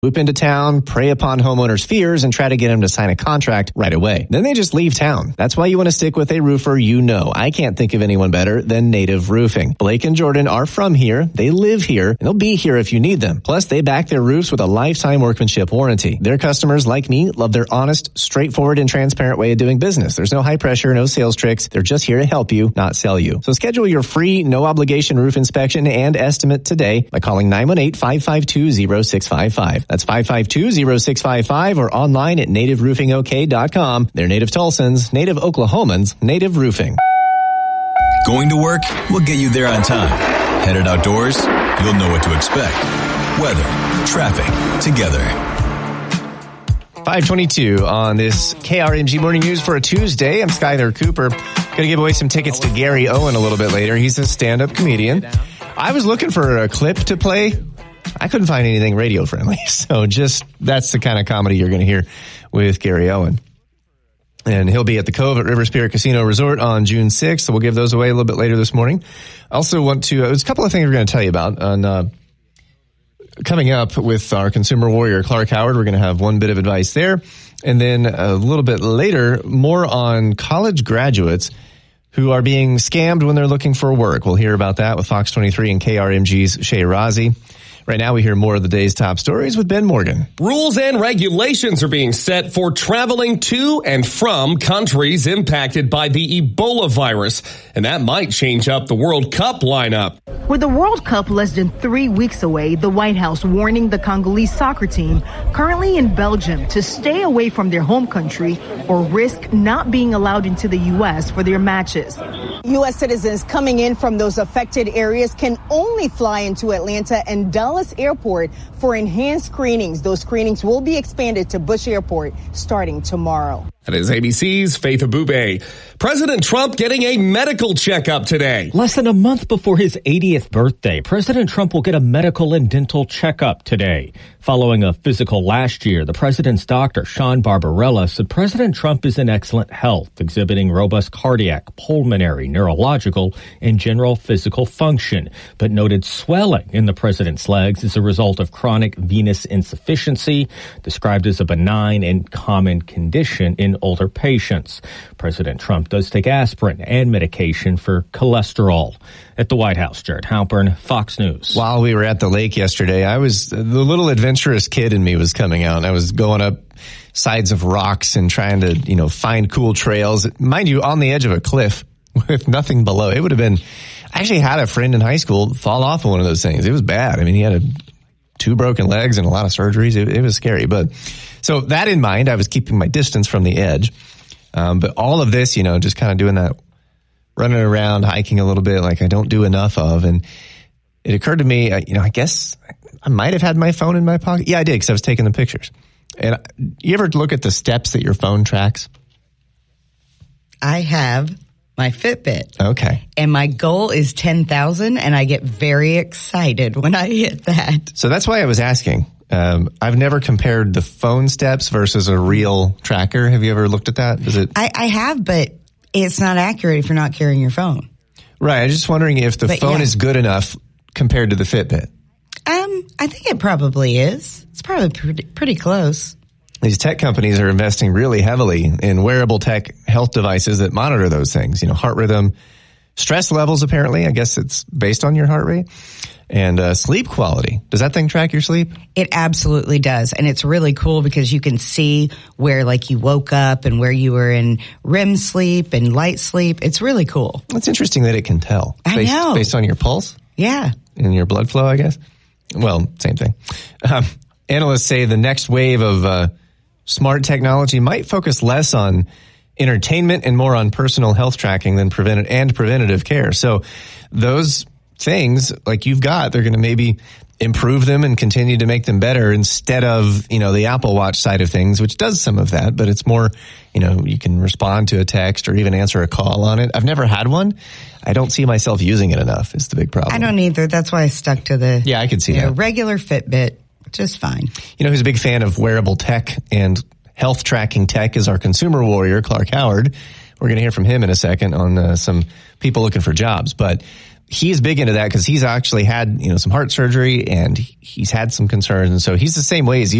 Swoop into town, prey upon homeowners' fears, and try to get them to sign a contract right away. Then they just leave town. That's why you want to stick with a roofer you know. I can't think of anyone better than Native Roofing. Blake and Jordan are from here, they live here, and they'll be here if you need them. Plus, they back their roofs with a lifetime workmanship warranty. Their customers, like me, love their honest, straightforward, and transparent way of doing business. There's no high pressure, no sales tricks. They're just here to help you, not sell you. So schedule your free, no-obligation roof inspection and estimate today by calling 918-552-0655. That's 552-0655 or online at nativeroofingok.com. They're Native Tulsans, Native Oklahomans, Native Roofing. Going to work? We'll get you there on time. Headed outdoors? You'll know what to expect. Weather, traffic, together. 522 on this KRMG Morning News for a Tuesday. I'm Skyler Cooper. Going to give away some tickets to Gary Owen a little bit later. He's a stand-up comedian. I was looking for a clip to play. I couldn't find anything radio friendly. So that's the kind of comedy you're going to hear with Gary Owen. And he'll be at the Cove at River Spirit Casino Resort on June 6th. So we'll give those away a little bit later this morning. I also want to, there's a couple of things we're going to tell you about on, coming up with our consumer warrior, Clark Howard. We're going to have one bit of advice there. And then a little bit later, more on college graduates who are being scammed when they're looking for work. We'll hear about that with Fox 23 and KRMG's Shay Razi. Right now, we hear more of the day's top stories with Ben Morgan. Rules and regulations are being set for traveling to and from countries impacted by the Ebola virus, and that might change up the World Cup lineup. With the World Cup less than 3 weeks away, the White House warning the Congolese soccer team currently in Belgium to stay away from their home country or risk not being allowed into the U.S. for their matches. U.S. citizens coming in from those affected areas can only fly into Atlanta and Dallas Airport for enhanced screenings. Those screenings will be expanded to Bush Airport starting tomorrow. That is ABC's Faith Abube. President Trump getting a medical checkup today. Less than a month before his 80th birthday, President Trump will get a medical and dental checkup today. Following a physical last year, the president's doctor, Sean Barbarella, said President Trump is in excellent health, exhibiting robust cardiac, pulmonary, neurological, and general physical function, but noted swelling in the president's legs as a result of chronic venous insufficiency, described as a benign and common condition in older patients. President Trump does take aspirin and medication for cholesterol. At the White House, Jared Halpern, Fox News. While we were at the lake yesterday, the little adventurous kid in me was coming out. I was going up sides of rocks and trying to, find cool trails. Mind you, on the edge of a cliff with nothing below. It would have been, I actually had a friend in high school fall off of one of those things. It was bad. I mean, he had 2 broken legs and a lot of surgeries. It was scary. But so that in mind, I was keeping my distance from the edge. But all of this, just kind of doing that, running around, hiking a little bit, like I don't do enough of. And it occurred to me, I guess I might have had my phone in my pocket. Yeah, I did, because I was taking the pictures. And you ever look at the steps that your phone tracks? I have my Fitbit. Okay. And my goal is 10,000, and I get very excited when I hit that. So that's why I was asking. I've never compared the phone steps versus a real tracker. Have you ever looked at that? I have, but it's not accurate if you're not carrying your phone. Right. I'm just wondering if the phone is good enough compared to the Fitbit. I think it probably is. It's probably pretty close. These tech companies are investing really heavily in wearable tech health devices that monitor those things. Heart rhythm, stress levels, apparently. I guess it's based on your heart rate. And sleep quality. Does that thing track your sleep? It absolutely does. And it's really cool because you can see where you woke up and where you were in REM sleep and light sleep. It's really cool. It's interesting that it can tell. I know. Based on your pulse? Yeah. And your blood flow, I guess? Well, same thing. Analysts say the next wave of smart technology might focus less on entertainment and more on personal health tracking than preventative care. So those things like you've got, they're going to maybe improve them and continue to make them better instead of, the Apple Watch side of things, which does some of that, but it's more, you can respond to a text or even answer a call on it. I've never had one. I don't see myself using it enough is the big problem. I don't either. That's why I stuck to the I could see that. Regular Fitbit, just fine. Who's a big fan of wearable tech and health tracking tech is our consumer warrior, Clark Howard. We're going to hear from him in a second on some people looking for jobs, but he's big into that because he's actually had, some heart surgery and he's had some concerns. And so he's the same way as you.